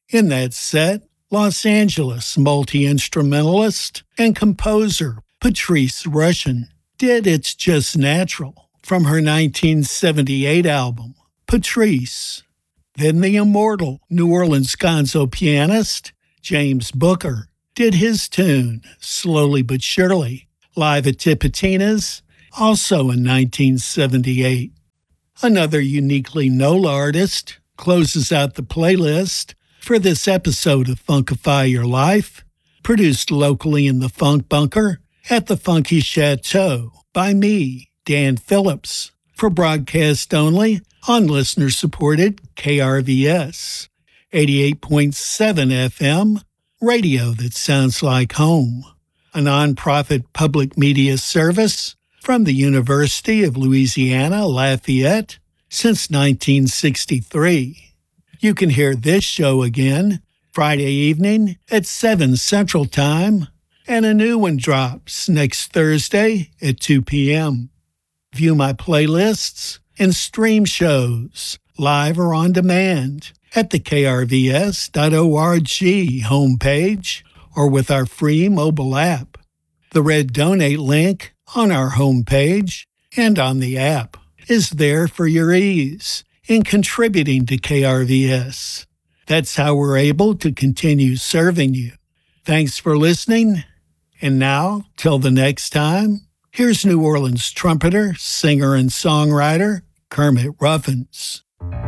In that set, Los Angeles multi-instrumentalist and composer Patrice Rushen did It's Just Natural from her 1978 album, Patrice. Then the immortal New Orleans gonzo pianist James Booker did his tune, Slowly But Surely, live at Tipitina's, also in 1978. Another uniquely NOLA artist closes out the playlist for this episode of Funkify Your Life, produced locally in the Funk Bunker at the Funky Chateau by me, Dan Phillips, for broadcast only on listener-supported KRVS, 88.7 FM, radio that sounds like home, a nonprofit public media service from the University of Louisiana Lafayette since 1963. You can hear this show again Friday evening at 7 Central Time, and a new one drops next Thursday at 2 p.m. View my playlists and stream shows live or on demand at the krvs.org homepage or with our free mobile app. The red donate link on our homepage and on the app is there for your ease in contributing to KRVS. That's how we're able to continue serving you. Thanks for listening. And now, till the next time, here's New Orleans trumpeter, singer, and songwriter Kermit Ruffins.